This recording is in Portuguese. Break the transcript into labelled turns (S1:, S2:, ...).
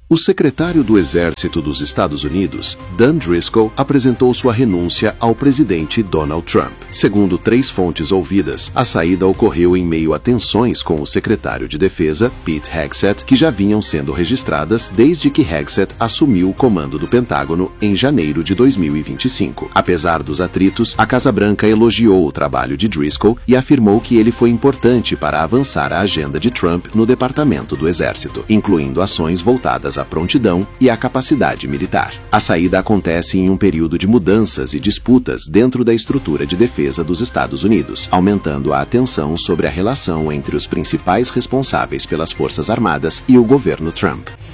S1: O secretário do Exército dos Estados Unidos, Dan Driscoll, apresentou sua renúncia ao presidente Donald Trump. Segundo 3 fontes ouvidas, a saída ocorreu em meio a tensões com o secretário de Defesa, Pete Hegseth, que já vinham sendo registradas desde que Hegseth assumiu o comando do Pentágono em janeiro de 2025. Apesar dos atritos, a Casa Branca elogiou o trabalho de Driscoll e afirmou que ele foi importante para avançar a agenda de Trump no Departamento do Exército, incluindo ações voltadas à prontidão e à capacidade militar. A saída acontece em um período de mudanças e disputas dentro da estrutura de defesa dos Estados Unidos, aumentando a atenção sobre a relação entre os principais responsáveis pelas Forças Armadas e o governo Trump.